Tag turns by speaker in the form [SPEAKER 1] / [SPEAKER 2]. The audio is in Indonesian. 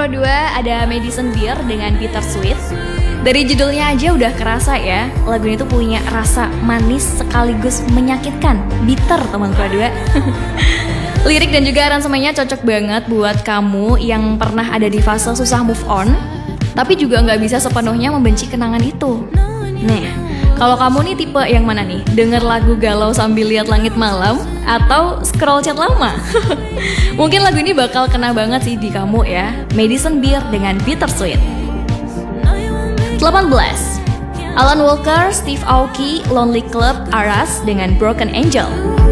[SPEAKER 1] kedua ada Madison Beer dengan Bittersweet. Dari judulnya aja udah kerasa ya, lagu ini tuh punya rasa manis sekaligus menyakitkan, bitter teman kedua. Lirik dan juga aransemennya cocok banget buat kamu yang pernah ada di fase susah move on, tapi juga nggak bisa sepenuhnya membenci kenangan itu. Nah, kalau kamu nih tipe yang mana nih? Denger lagu galau sambil lihat langit malam atau scroll chat lama? Mungkin lagu ini bakal kena banget sih di kamu ya. Madison Beer dengan Bittersweet. 18. Alan Walker, Steve Aoki, Lonely Club, Aras dengan Broken Angel.